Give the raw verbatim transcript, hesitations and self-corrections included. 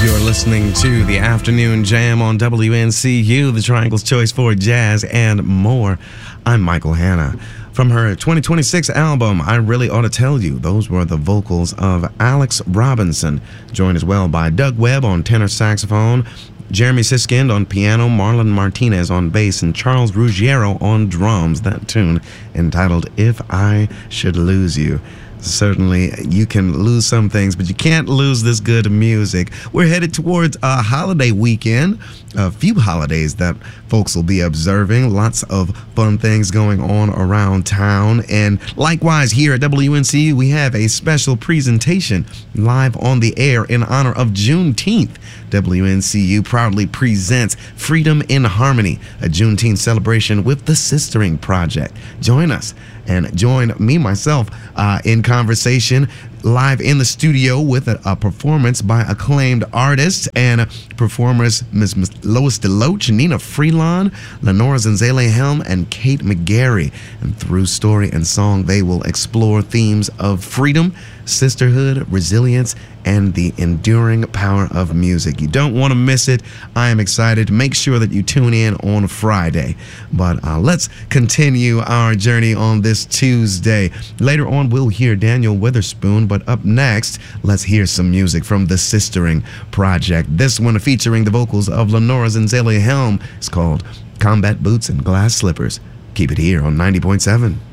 You're listening to the Afternoon Jam on W N C U, the Triangle's choice for jazz and more. I'm Michael Hanna. From her twenty twenty-six album, I Really Ought to Tell You, those were the vocals of Alex Robinson, joined as well by Doug Webb on tenor saxophone, Jeremy Siskind on piano, Marlon Martinez on bass, and Charles Ruggiero on drums. That tune entitled If I Should Lose You. Certainly, you can lose some things, but you can't lose this good music. We're headed towards a holiday weekend, a few holidays that folks will be observing. Lots of fun things going on around town. And likewise, here at W N C U, we have a special presentation live on the air in honor of Juneteenth. W N C U proudly presents Freedom in Harmony, a Juneteenth celebration with the Sistering Project. Join us and join me, myself, uh, in conversation live in the studio with a, a performance by acclaimed artists and performers Miss Lois DeLoach, Nina Freelon, Lenora Zenzele-Helm, and Kate McGarry. And through story and song, they will explore themes of freedom, sisterhood, resilience, and the enduring power of music. You don't want to miss it. I am excited. Make sure that you tune in on Friday. But uh, let's continue our journey on this Tuesday. Later on, we'll hear Daniel Witherspoon, but up next, let's hear some music from the Sistering Project. This one featuring the vocals of Lenora Zenzele-Helm is called Combat Boots and Glass Slippers. Keep it here on ninety point seven.